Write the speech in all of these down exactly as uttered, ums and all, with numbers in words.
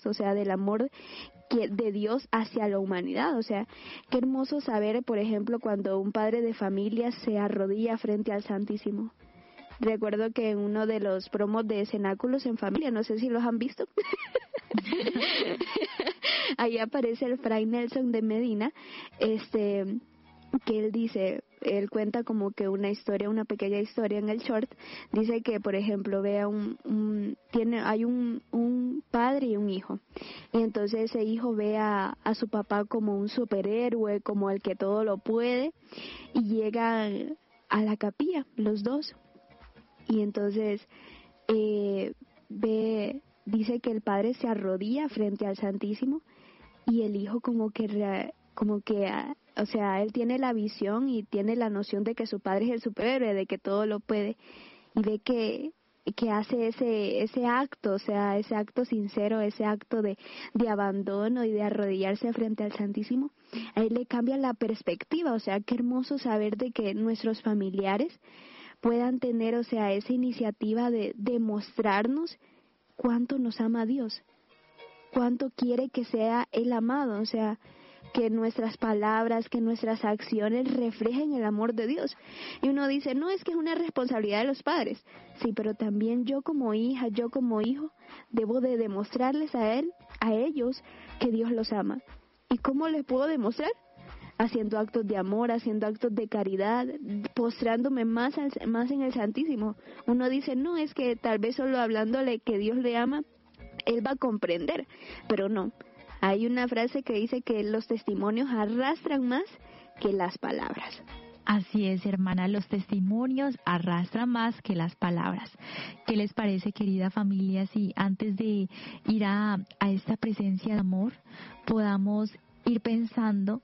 o sea, del amor que, de Dios hacia la humanidad. O sea, qué hermoso saber, por ejemplo, cuando un padre de familia se arrodilla frente al Santísimo. Recuerdo que en uno de los promos de Cenáculos en Familia, no sé si los han visto, ahí aparece el Fray Nelson de Medina, este, que él dice, él cuenta como que una historia, una pequeña historia en el short, dice que, por ejemplo, vea un, un tiene, hay un, un padre y un hijo, y entonces ese hijo ve a, a su papá como un superhéroe, como el que todo lo puede, y llegan a la capilla, los dos. Y entonces eh, ve, dice que el padre se arrodilla frente al Santísimo y el hijo como que, como que, o sea, él tiene la visión y tiene la noción de que su padre es el superhéroe, de que todo lo puede, y ve que, que hace ese, ese acto, o sea, ese acto sincero, ese acto de, de abandono y de arrodillarse frente al Santísimo. A él le cambia la perspectiva, o sea, qué hermoso saber de que nuestros familiares puedan tener, o sea, esa iniciativa de demostrarnos cuánto nos ama Dios, cuánto quiere que sea el amado, o sea, que nuestras palabras, que nuestras acciones reflejen el amor de Dios. Y uno dice, no, es que es una responsabilidad de los padres. Sí, pero también yo como hija, yo como hijo, debo de demostrarles a él, a ellos, que Dios los ama. ¿Y cómo les puedo demostrar? Haciendo actos de amor, haciendo actos de caridad, postrándome más, al, más en el Santísimo. Uno dice, no, es que tal vez solo hablándole que Dios le ama, él va a comprender, pero no. Hay una frase que dice que los testimonios arrastran más que las palabras. Así es, hermana, los testimonios arrastran más que las palabras. ¿Qué les parece, querida familia, si antes de ir a, a esta presencia de amor podamos ir pensando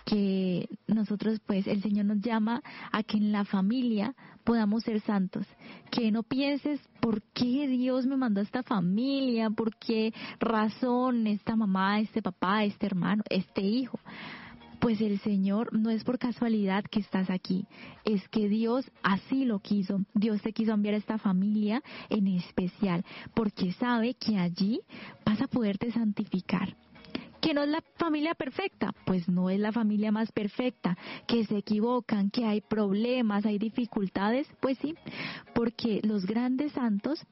que nosotros, pues, el Señor nos llama a que en la familia podamos ser santos? Que no pienses por qué Dios me mandó a esta familia, por qué razón esta mamá, este papá, este hermano, este hijo. Pues el Señor no es por casualidad que estás aquí, es que Dios así lo quiso. Dios te quiso enviar a esta familia en especial, porque sabe que allí vas a poderte santificar. ¿Que no es la familia perfecta? Pues no es la familia más perfecta, que se equivocan, que hay problemas, hay dificultades, pues sí, porque los grandes santos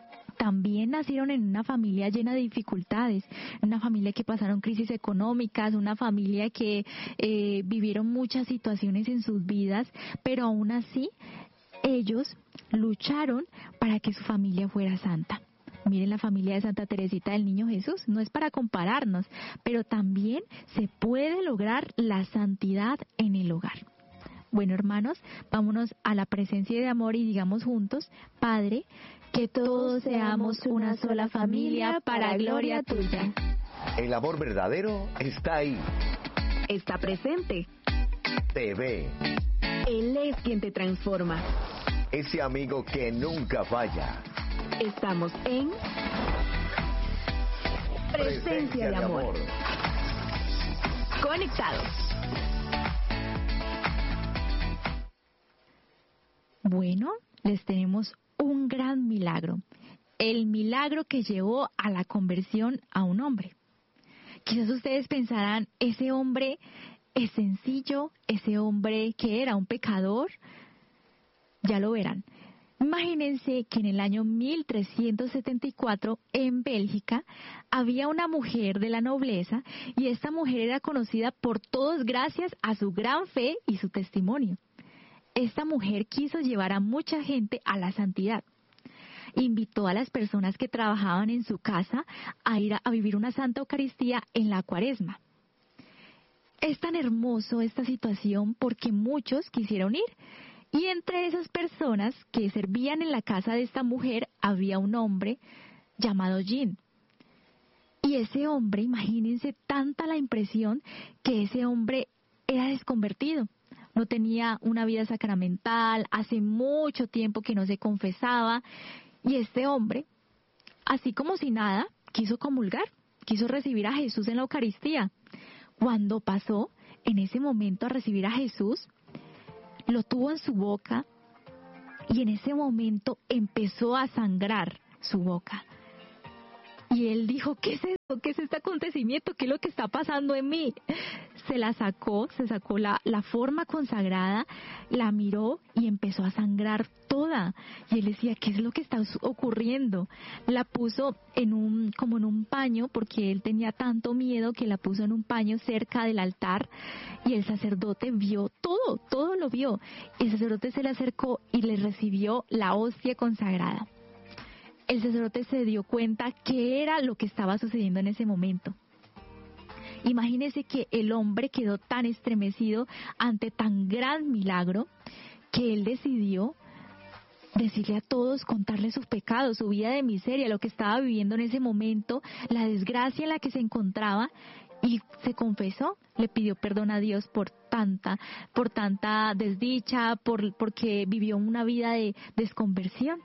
también nacieron en una familia llena de dificultades, una familia que pasaron crisis económicas, una familia que eh, vivieron muchas situaciones en sus vidas, pero aún así ellos lucharon para que su familia fuera santa. Miren la familia de Santa Teresita del Niño Jesús, no es para compararnos, pero también se puede lograr la santidad en el hogar. Bueno, hermanos, vámonos a la presencia de amor y digamos juntos, Padre, que todos seamos una sola familia para gloria tuya. El amor verdadero está ahí. Está presente. Te ve. Él es quien te transforma. Ese amigo que nunca falla. Estamos en Presencia, Presencia de amor. amor. Conectados. Bueno, les tenemos un gran milagro. El milagro que llevó a la conversión a un hombre. Quizás ustedes pensarán, ese hombre es sencillo, ese hombre que era un pecador. Ya lo verán. Imagínense que en el año mil trescientos setenta y cuatro, en Bélgica, había una mujer de la nobleza y esta mujer era conocida por todos gracias a su gran fe y su testimonio. Esta mujer quiso llevar a mucha gente a la santidad. Invitó a las personas que trabajaban en su casa a ir a, a vivir una Santa Eucaristía en la Cuaresma. Es tan hermoso esta situación porque muchos quisieron ir. Y entre esas personas que servían en la casa de esta mujer había un hombre llamado Jean. Y ese hombre, imagínense tanta la impresión que ese hombre era desconvertido. No tenía una vida sacramental, hace mucho tiempo que no se confesaba. Y este hombre, así como si nada, quiso comulgar, quiso recibir a Jesús en la Eucaristía. Cuando pasó en ese momento a recibir a Jesús, lo tuvo en su boca y en ese momento empezó a sangrar su boca. Y él dijo, ¿qué es esto? ¿Qué es este acontecimiento? ¿Qué es lo que está pasando en mí? Se la sacó, se sacó la, la forma consagrada, la miró y empezó a sangrar toda. Y él decía, ¿qué es lo que está ocurriendo? La puso en un, como en un paño, porque él tenía tanto miedo que la puso en un paño cerca del altar. Y el sacerdote vio todo, todo lo vio. El sacerdote se le acercó y le recibió la hostia consagrada. El sacerdote se dio cuenta qué era lo que estaba sucediendo en ese momento. Imagínese que el hombre quedó tan estremecido ante tan gran milagro que él decidió decirle a todos, contarle sus pecados, su vida de miseria, lo que estaba viviendo en ese momento, la desgracia en la que se encontraba, y se confesó, le pidió perdón a Dios por tanta, por tanta desdicha, por porque vivió una vida de desconversión.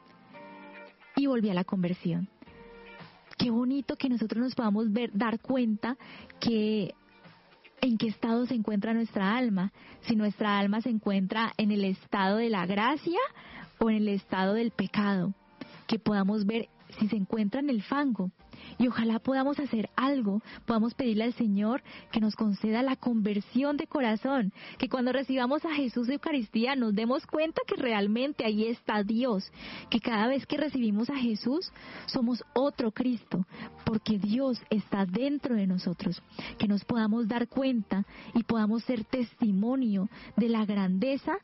Y volví a la conversión. Qué bonito que nosotros nos podamos ver, dar cuenta que en qué estado se encuentra nuestra alma. Si nuestra alma se encuentra en el estado de la gracia o en el estado del pecado. Que podamos ver si se encuentra en el fango. Y ojalá podamos hacer algo, podamos pedirle al Señor que nos conceda la conversión de corazón, que cuando recibamos a Jesús de Eucaristía nos demos cuenta que realmente ahí está Dios, que cada vez que recibimos a Jesús somos otro Cristo, porque Dios está dentro de nosotros, que nos podamos dar cuenta y podamos ser testimonio de la grandeza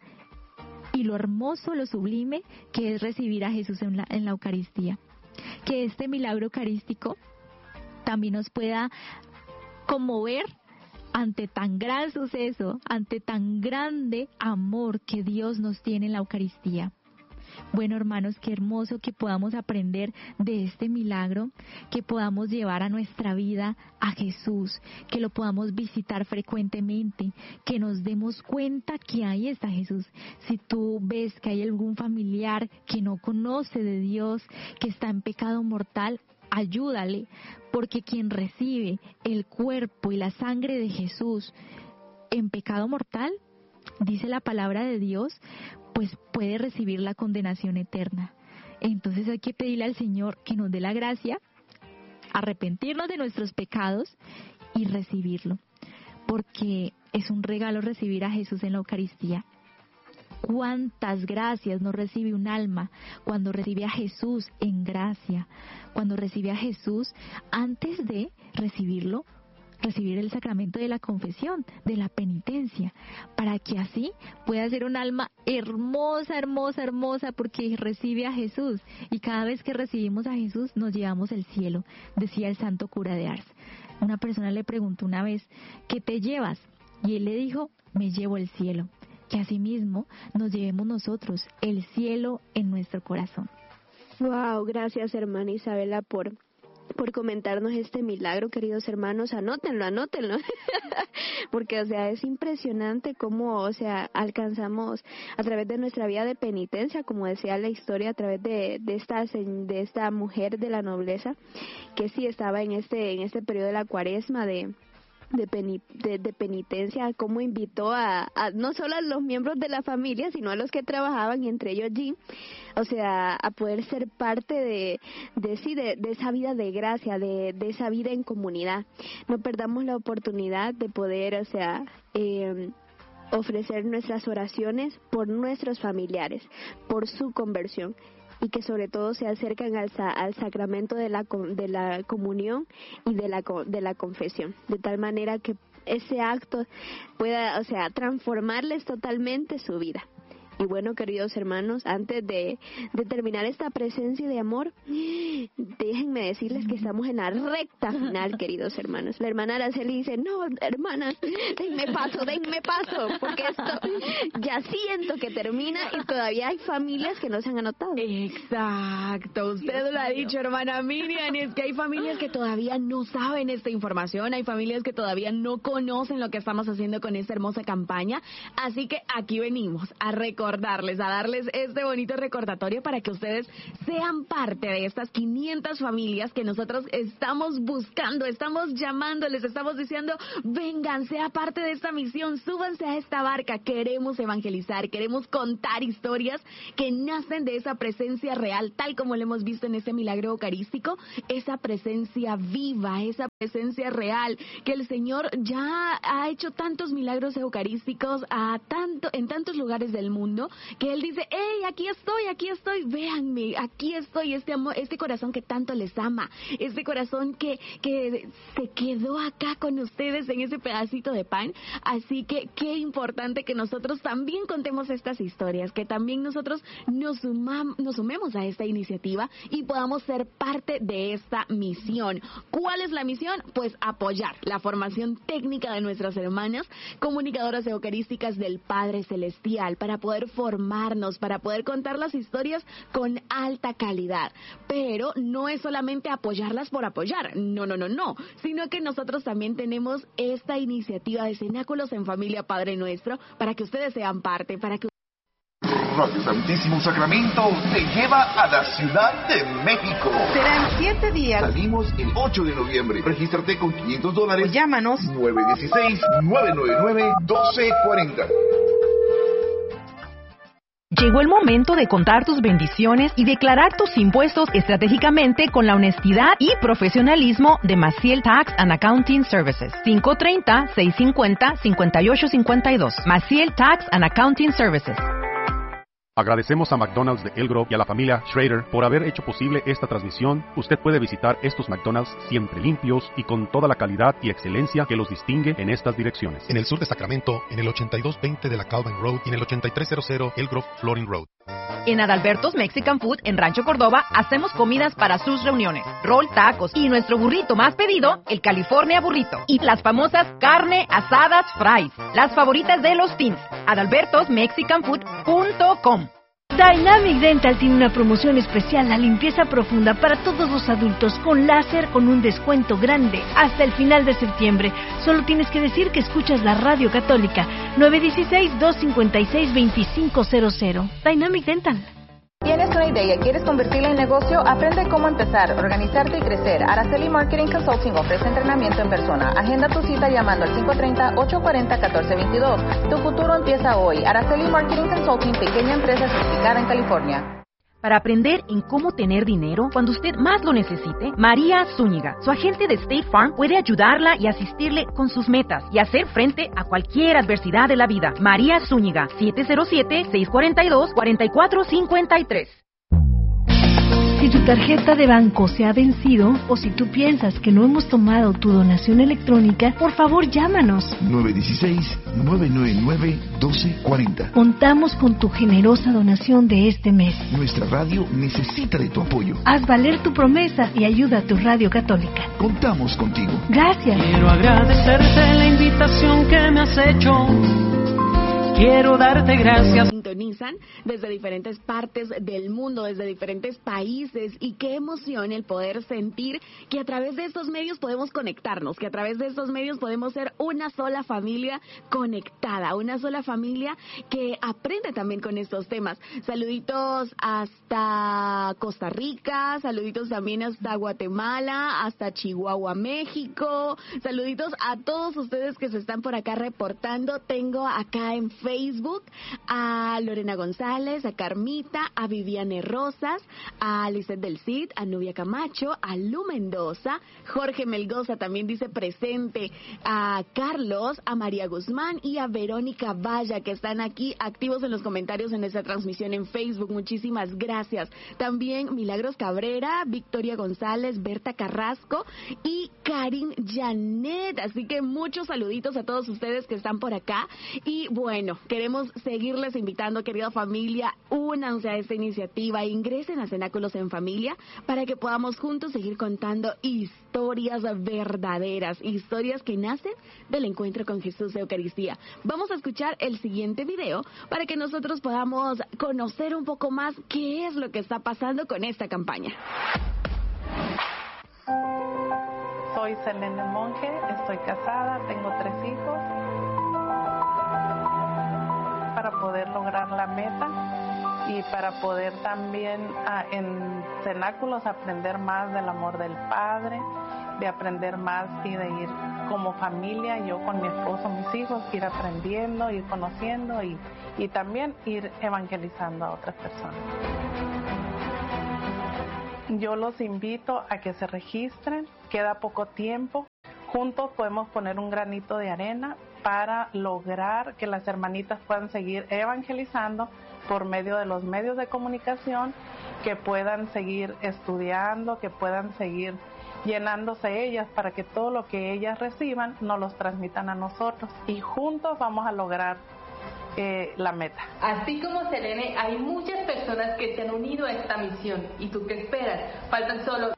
y lo hermoso, lo sublime que es recibir a Jesús en la, en la Eucaristía. Que este milagro eucarístico también nos pueda conmover ante tan gran suceso, ante tan grande amor que Dios nos tiene en la Eucaristía. Bueno, hermanos, qué hermoso que podamos aprender de este milagro, que podamos llevar a nuestra vida a Jesús, que lo podamos visitar frecuentemente, que nos demos cuenta que ahí está Jesús. Si tú ves que hay algún familiar que no conoce de Dios, que está en pecado mortal, ayúdale, porque quien recibe el cuerpo y la sangre de Jesús en pecado mortal, dice la palabra de Dios, pues puede recibir la condenación eterna. Entonces hay que pedirle al Señor que nos dé la gracia, arrepentirnos de nuestros pecados y recibirlo, porque es un regalo recibir a Jesús en la Eucaristía. Cuántas gracias nos recibe un alma cuando recibe a Jesús en gracia, cuando recibe a Jesús antes de recibirlo, recibir el sacramento de la confesión, de la penitencia, para que así pueda ser un alma hermosa, hermosa, hermosa, porque recibe a Jesús. Y cada vez que recibimos a Jesús nos llevamos al cielo, decía el santo cura de Ars. Una persona le preguntó una vez, ¿qué te llevas? Y él le dijo, me llevo el cielo. Que asimismo nos llevemos nosotros el cielo en nuestro corazón. Wow, gracias hermana Isabela por por comentarnos este milagro, queridos hermanos. Anótenlo, anótenlo, porque, o sea, es impresionante cómo, o sea, alcanzamos a través de nuestra vida de penitencia, como decía la historia, a través de, de esta de esta mujer de la nobleza, que sí estaba en este en este periodo de la cuaresma de De, peni, de, de penitencia, cómo invitó a, a no solo a los miembros de la familia, sino a los que trabajaban, y entre ellos allí, o sea, a poder ser parte de, de sí, de, de esa vida de gracia, de, de esa vida en comunidad. No perdamos la oportunidad de poder, o sea, eh, ofrecer nuestras oraciones por nuestros familiares, por su conversión, y que sobre todo se acercan al, al sacramento de la de la comunión y de la de la confesión, de tal manera que ese acto pueda, o sea, transformarles totalmente su vida. Y bueno, queridos hermanos, antes de, de terminar esta presencia de amor, déjenme decirles que estamos en la recta final, queridos hermanos. La hermana Araceli dice, no, hermanas, denme paso, denme paso, porque esto ya siento que termina y todavía hay familias que no se han anotado. Exacto, usted lo ha dicho, hermana Miriam, es que hay familias que todavía no saben esta información, hay familias que todavía no conocen lo que estamos haciendo con esta hermosa campaña, así que aquí venimos a recordar recordarles, a darles este bonito recordatorio para que ustedes sean parte de estas quinientas familias que nosotros estamos buscando, estamos llamándoles, estamos diciendo, vengan, sea parte de esta misión, súbanse a esta barca. Queremos evangelizar, queremos contar historias que nacen de esa presencia real, tal como lo hemos visto en este milagro eucarístico, esa presencia viva, esa presencia real, que el Señor ya ha hecho tantos milagros eucarísticos a tanto, en tantos lugares del mundo, que Él dice, hey, aquí estoy, aquí estoy, véanme, aquí estoy, este amor, este corazón que tanto les ama, este corazón que, que se quedó acá con ustedes en ese pedacito de pan. Así que qué importante que nosotros también contemos estas historias, que también nosotros nos, sumam, nos sumemos a esta iniciativa y podamos ser parte de esta misión. ¿Cuál es la misión? Pues apoyar la formación técnica de nuestras hermanas comunicadoras eucarísticas del Padre Celestial, para poder formarnos, para poder contar las historias con alta calidad. Pero no es solamente apoyarlas por apoyar, no, no, no, no, sino que nosotros también tenemos esta iniciativa de Cenáculos en Familia Padre Nuestro, para que ustedes sean parte, para que Radio Santísimo Sacramento te lleva a la Ciudad de México. Serán siete días. Salimos el ocho de noviembre. Regístrate con quinientos dólares. O llámanos nueve uno seis, nueve nueve nueve, uno dos cuatro cero. Llegó el momento de contar tus bendiciones y declarar tus impuestos estratégicamente con la honestidad y profesionalismo de Maciel Tax and Accounting Services. cinco tres cero, seis cinco cero, cinco ocho cinco dos. Maciel Tax and Accounting Services. Agradecemos a McDonald's de Elk Grove y a la familia Schrader por haber hecho posible esta transmisión. Usted puede visitar estos McDonald's siempre limpios y con toda la calidad y excelencia que los distingue en estas direcciones. En el sur de Sacramento, en el ochenta y dos veinte de la Calvin Road y en el ochenta y tres cero Elk Grove Flooring Road. En Adalberto's Mexican Food en Rancho Córdoba hacemos comidas para sus reuniones, roll, tacos y nuestro burrito más pedido, el California Burrito. Y las famosas carne asadas fries, las favoritas de los teens. adalbertos mexican food punto com. Dynamic Dental tiene una promoción especial, la limpieza profunda para todos los adultos con láser con un descuento grande hasta el final de septiembre. Solo tienes que decir que escuchas la Radio Católica. nueve uno seis, dos cinco seis, dos cinco cero cero. Dynamic Dental. ¿Tienes una idea y quieres convertirla en negocio? Aprende cómo empezar, organizarte y crecer. Araceli Marketing Consulting ofrece entrenamiento en persona. Agenda tu cita llamando al cinco tres cero, ocho cuatro cero, uno cuatro dos dos. Tu futuro empieza hoy. Araceli Marketing Consulting, pequeña empresa certificada en California. Para aprender en cómo tener dinero cuando usted más lo necesite, María Zúñiga, su agente de State Farm, puede ayudarla y asistirle con sus metas y hacer frente a cualquier adversidad de la vida. María Zúñiga, siete cero siete, seis cuatro dos, cuatro cuatro cinco tres. Si tu tarjeta de banco se ha vencido o si tú piensas que no hemos tomado tu donación electrónica, por favor llámanos. nueve uno seis, nueve nueve nueve, uno dos cuatro cero. Contamos con tu generosa donación de este mes. Nuestra radio necesita de tu apoyo. Haz valer tu promesa y ayuda a tu radio católica. Contamos contigo. Gracias. Quiero agradecerte la invitación que me has hecho. Quiero darte gracias. Sintonizan desde diferentes partes del mundo, desde diferentes países, y qué emoción el poder sentir que a través de estos medios podemos conectarnos, que a través de estos medios podemos ser una sola familia conectada, una sola familia que aprende también con estos temas. Saluditos hasta Costa Rica, saluditos también hasta Guatemala, hasta Chihuahua, México, saluditos a todos ustedes que se están por acá reportando. Tengo acá en Facebook Facebook, a Lorena González, a Carmita, a Viviane Rosas, a Lizeth del Cid, a Nubia Camacho, a Lu Mendoza, Jorge Melgoza también dice presente, a Carlos, a María Guzmán y a Verónica Valla, que están aquí activos en los comentarios en esta transmisión en Facebook. Muchísimas gracias. También Milagros Cabrera, Victoria González, Berta Carrasco y Karin Janet. Así que muchos saluditos a todos ustedes que están por acá. Y bueno, queremos seguirles invitando, querida familia, únanse a esta iniciativa, ingresen a Cenáculos en Familia para que podamos juntos seguir contando historias verdaderas, historias que nacen del encuentro con Jesús de Eucaristía. Vamos a escuchar el siguiente video para que nosotros podamos conocer un poco más qué es lo que está pasando con esta campaña. Soy Selene Monge, estoy casada, tengo tres hijos. evangelizar para poder lograr la meta y para poder también ah, en cenáculos aprender más del amor del Padre, de aprender más y de ir como familia, yo con mi esposo, mis hijos, ir aprendiendo, ir conociendo y, y también ir evangelizando a otras personas. Yo los invito a que se registren, queda poco tiempo, juntos podemos poner un granito de arena para lograr que las hermanitas puedan seguir evangelizando por medio de los medios de comunicación, que puedan seguir estudiando, que puedan seguir llenándose ellas para que todo lo que ellas reciban nos los transmitan a nosotros y juntos vamos a lograr eh, la meta. Así como Selene, hay muchas personas que se han unido a esta misión. ¿Y tú qué esperas? Faltan solo...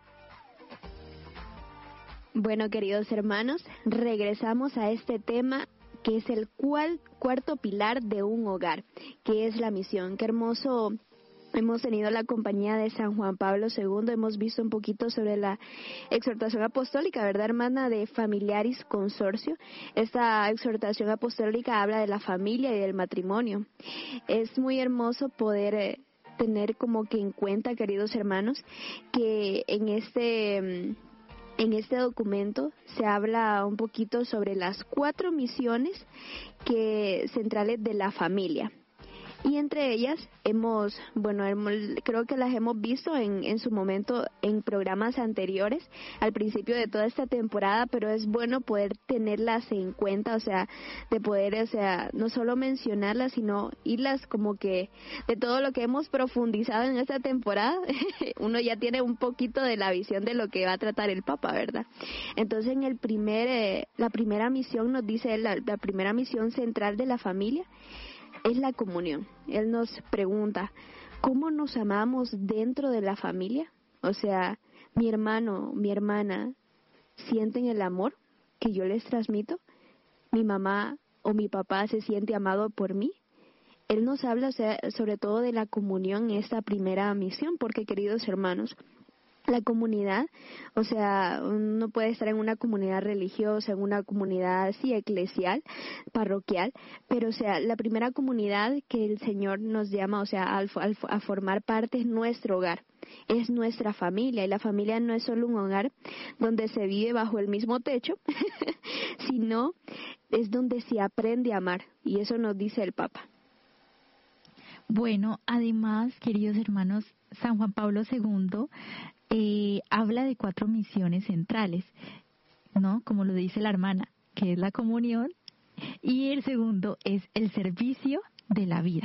Bueno, queridos hermanos, regresamos a este tema que es el cual, cuarto pilar de un hogar, que es la misión. Qué hermoso. Hemos tenido la compañía de San Juan Pablo segundo, hemos visto un poquito sobre la exhortación apostólica, ¿verdad, hermana? De Familiaris Consortio. Esta exhortación apostólica habla de la familia y del matrimonio. Es muy hermoso poder eh, tener como que en cuenta, queridos hermanos, que en este... En este documento se habla un poquito sobre las cuatro misiones que centrales de la familia. Y entre ellas hemos, bueno, hemos, creo que las hemos visto en, en su momento en programas anteriores, al principio de toda esta temporada, pero es bueno poder tenerlas en cuenta, o sea, de poder, o sea, no solo mencionarlas, sino irlas como que de todo lo que hemos profundizado en esta temporada, uno ya tiene un poquito de la visión de lo que va a tratar el Papa, ¿verdad? Entonces, en el primer, eh, la primera misión nos dice, la, la primera misión central de la familia es la comunión. Él nos pregunta, ¿cómo nos amamos dentro de la familia? O sea, mi hermano, mi hermana, ¿sienten el amor que yo les transmito? ¿Mi mamá o mi papá se siente amado por mí? Él nos habla, o sea, sobre todo de la comunión en esta primera misión, porque, queridos hermanos, la comunidad, o sea, uno puede estar en una comunidad religiosa, en una comunidad, sí, eclesial, parroquial, pero, o sea, la primera comunidad que el Señor nos llama, o sea, a, a, a formar parte es nuestro hogar, es nuestra familia, y la familia no es solo un hogar donde se vive bajo el mismo techo, sino es donde se aprende a amar, y eso nos dice el Papa. Bueno, además, queridos hermanos, San Juan Pablo segundo eh, habla de cuatro misiones centrales, ¿no? Como lo dice la hermana, que es la comunión, y el segundo es el servicio de la vida.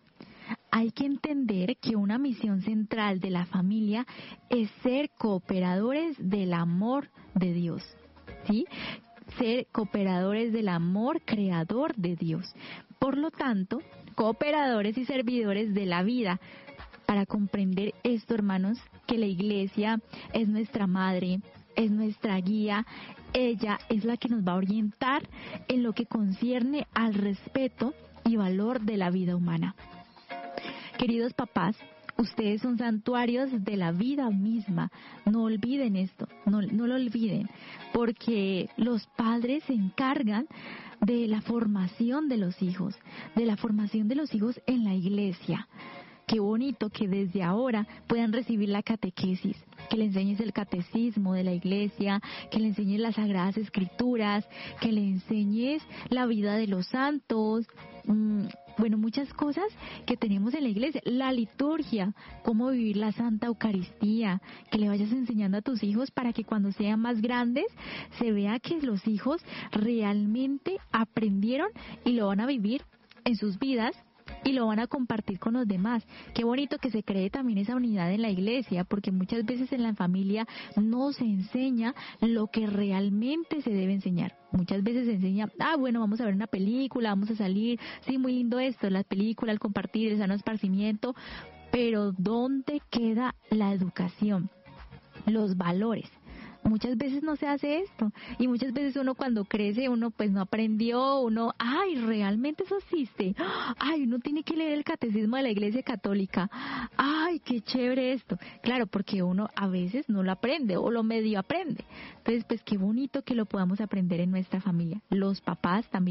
Hay que entender que una misión central de la familia es ser cooperadores del amor de Dios, ¿sí? Ser cooperadores del amor creador de Dios. Por lo tanto, cooperadores y servidores de la vida. Para comprender esto, hermanos, que la iglesia es nuestra madre, es nuestra guía, ella es la que nos va a orientar en lo que concierne al respeto y valor de la vida humana. Queridos papás, ustedes son santuarios de la vida misma. No olviden esto, no, no lo olviden, porque los padres se encargan de la formación de los hijos, de la formación de los hijos en la iglesia. Qué bonito que desde ahora puedan recibir la catequesis, que le enseñes el catecismo de la iglesia, que le enseñes las sagradas escrituras, que le enseñes la vida de los santos, mmm, bueno, muchas cosas que tenemos en la iglesia, la liturgia, cómo vivir la Santa Eucaristía, que le vayas enseñando a tus hijos para que cuando sean más grandes se vea que los hijos realmente aprendieron y lo van a vivir en sus vidas y lo van a compartir con los demás. Qué bonito que se cree también esa unidad en la iglesia, porque muchas veces en la familia no se enseña lo que realmente se debe enseñar. Muchas veces se enseña, ah, bueno, vamos a ver una película, vamos a salir, sí, muy lindo esto, las películas, el compartir, el sano esparcimiento, pero ¿dónde queda la educación? Los valores. Muchas veces no se hace esto y muchas veces uno cuando crece uno pues no aprendió, uno, ay, realmente eso existe, ay, uno tiene que leer el catecismo de la Iglesia Católica, ay, qué chévere esto, claro, porque uno a veces no lo aprende o lo medio aprende, entonces pues qué bonito que lo podamos aprender en nuestra familia. Los papás también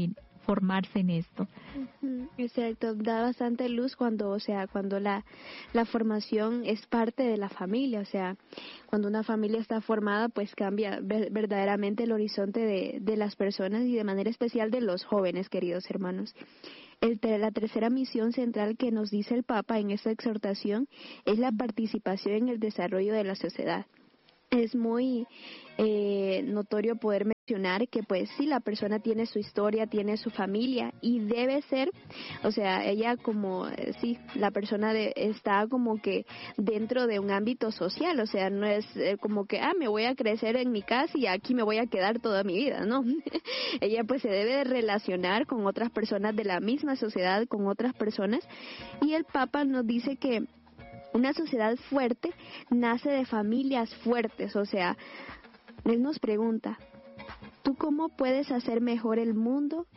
formarse en esto. Exacto, da bastante luz cuando, o sea, cuando la, la formación es parte de la familia, o sea, cuando una familia está formada, pues cambia ver, verdaderamente el horizonte de, de las personas y de manera especial de los jóvenes, queridos hermanos. El, la tercera misión central que nos dice el Papa en esta exhortación es la participación en el desarrollo de la sociedad. Es muy eh, notorio poder mencionar que pues sí, la persona tiene su historia, tiene su familia y debe ser, o sea, ella como, eh, sí, la persona de, está como que dentro de un ámbito social, o sea, no es eh, como que, ah, me voy a crecer en mi casa y aquí me voy a quedar toda mi vida, ¿no? Ella pues se debe de relacionar con otras personas de la misma sociedad, con otras personas, y el Papa nos dice que una sociedad fuerte nace de familias fuertes, o sea, él nos pregunta, ¿tú cómo puedes hacer mejor el mundo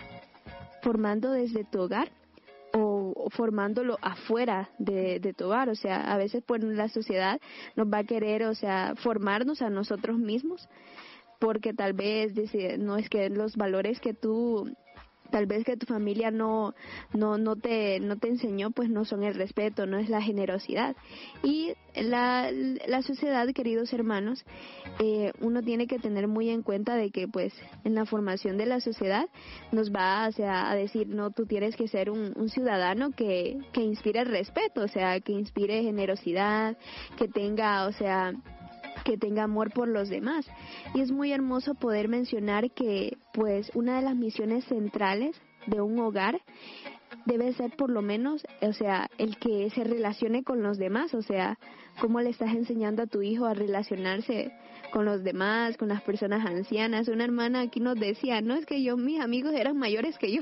formando desde tu hogar o, o formándolo afuera de, de tu hogar? O sea, a veces pues la sociedad nos va a querer, o sea, formarnos a nosotros mismos, porque tal vez dice, no es que los valores que tú tal vez que tu familia no no no te no te enseñó, pues no son el respeto, no es la generosidad. Y la la sociedad, queridos hermanos, eh, uno tiene que tener muy en cuenta de que pues en la formación de la sociedad nos va, o sea, a decir, no, tú tienes que ser un, un ciudadano que que inspire respeto, o sea, que inspire generosidad, que tenga, o sea, que tenga amor por los demás. Y es muy hermoso poder mencionar que pues una de las misiones centrales de un hogar debe ser por lo menos, o sea, el que se relacione con los demás, o sea, cómo le estás enseñando a tu hijo a relacionarse con los demás, con las personas ancianas. Una hermana aquí nos decía, no, es que yo, mis amigos eran mayores que yo,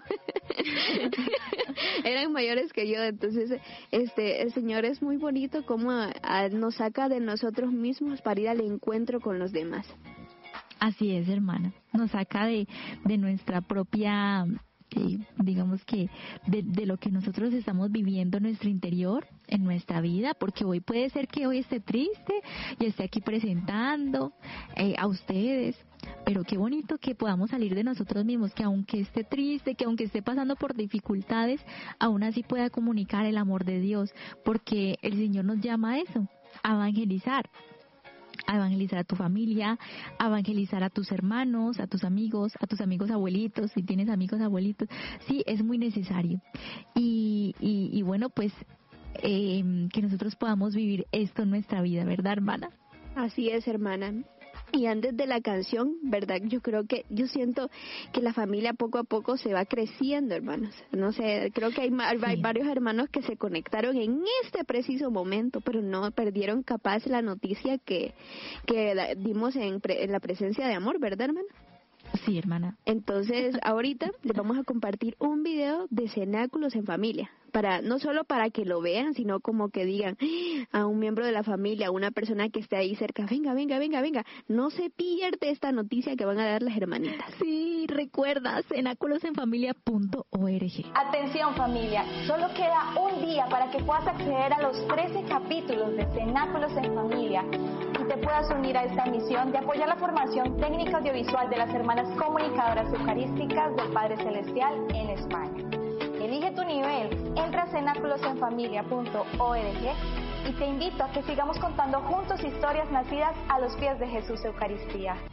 eran mayores que yo, entonces este el Señor es muy bonito como a, a, nos saca de nosotros mismos para ir al encuentro con los demás. Así es, hermana, nos saca de, de nuestra propia... Eh, digamos que de, de lo que nosotros estamos viviendo en nuestro interior, en nuestra vida, porque hoy puede ser que hoy esté triste y esté aquí presentando eh, a ustedes, pero qué bonito que podamos salir de nosotros mismos, que aunque esté triste, que aunque esté pasando por dificultades, aún así pueda comunicar el amor de Dios, porque el Señor nos llama a eso, a evangelizar. A evangelizar a tu familia, a evangelizar a tus hermanos, a tus amigos, a tus amigos abuelitos, si tienes amigos abuelitos. Sí, es muy necesario. Y, y, y bueno, pues eh, que nosotros podamos vivir esto en nuestra vida, ¿verdad, hermana? Así es, hermana. Y antes de la canción, ¿verdad? Yo creo que, yo siento que la familia poco a poco se va creciendo, hermanos. No sé, creo que hay, hay sí. varios hermanos que se conectaron en este preciso momento, pero no perdieron capaz la noticia que, que dimos en, pre, en la presencia de amor, ¿verdad, hermana? Sí, hermana. Entonces, ahorita les vamos a compartir un video de cenáculos en familia. Para, no solo para que lo vean, sino como que digan a un miembro de la familia, a una persona que esté ahí cerca, venga, venga, venga, venga, no se pierde esta noticia que van a dar las hermanitas. Sí, recuerda, cenáculos en familia punto org. Atención, familia, solo queda un día para que puedas acceder a los trece capítulos de Cenáculos en Familia y te puedas unir a esta misión de apoyar la formación técnica audiovisual de las hermanas comunicadoras eucarísticas del Padre Celestial en España. Elige tu nivel, entra a cenáculos en familia punto org y te invito a que sigamos contando juntos historias nacidas a los pies de Jesús Eucaristía.